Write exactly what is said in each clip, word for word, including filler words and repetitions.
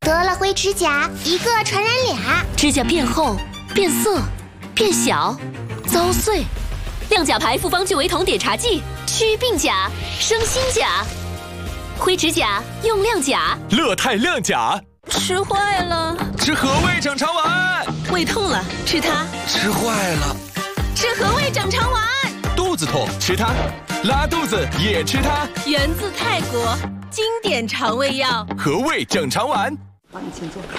得了灰指甲，一个传染俩， 指甲变厚、变色、变小、遭碎。亮甲牌复方聚维酮碘茶剂，祛病甲，生新甲。灰指甲用亮甲， 乐泰亮甲。 吃坏了， 吃和味整肠丸。 胃痛了，吃它。 吃坏了， 吃和味整肠丸。 肚子痛，吃它。拉肚子也吃它。 源自泰国，经典肠胃药。 和味整肠丸。 好，你请坐。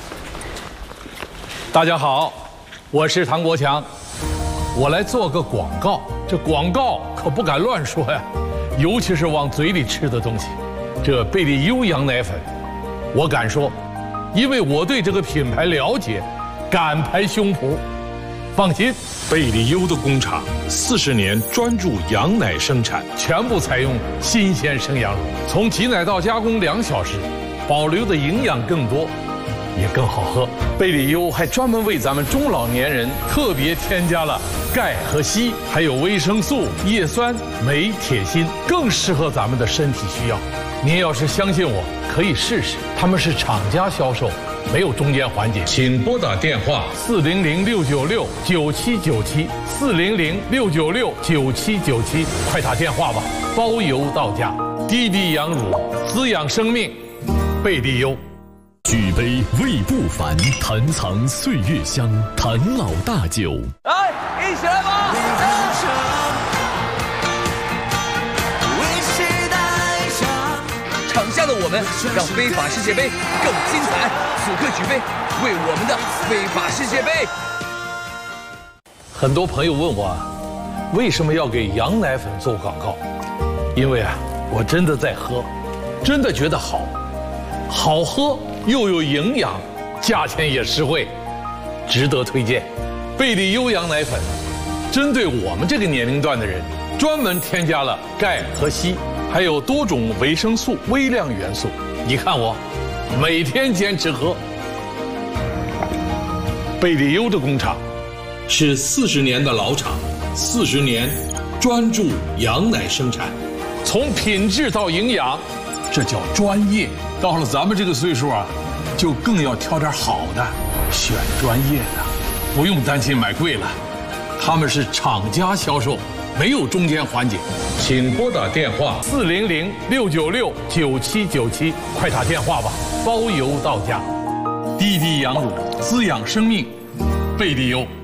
大家好，我是唐国强，我来做个广告。这广告可不敢乱说呀，尤其是往嘴里吃的东西。这贝利优羊奶粉，我敢说，因为我对这个品牌了解，敢拍胸脯。放心，贝利优的工厂四十年专注羊奶生产，全部采用新鲜生羊乳，从挤奶到加工两小时，保留的营养更多，也更好喝。贝利优还专门为咱们中老年人特别添加了钙和硒，还有维生素、叶酸、镁、铁、锌，更适合咱们的身体需要。您要是相信我，可以试试。他们是厂家销售，没有中间环节。请拨打电话四零零六九六九七九七四零零六九六九七九七，快打电话吧，包邮到家。低低羊乳，滋养生命，贝利优。 举杯味不凡，坛藏岁月香，坛老大酒。 来，一起来吧！场下的我们，让非法世界杯更精彩。此刻举杯，为我们的非法世界杯。 很多朋友问我，为什么要给羊奶粉做广告？因为啊，我真的在喝，真的觉得好，好喝又有营养，价钱也实惠，值得推荐。贝利优羊奶粉，针对我们这个年龄段的人，专门添加了钙和硒，还有多种维生素、微量元素。你看我，每天坚持喝。贝利优的工厂是四十年的老厂，四十年专注羊奶生产，从品质到营养，这叫专业。到了咱们这个岁数啊，就更要挑点好的，选专业的，不用担心买贵了。他们是厂家销售，没有中间环节。请拨打电话四零零六九六九七九七，快打电话吧，包邮到家。滴滴羊乳，滋养生命，贝利优。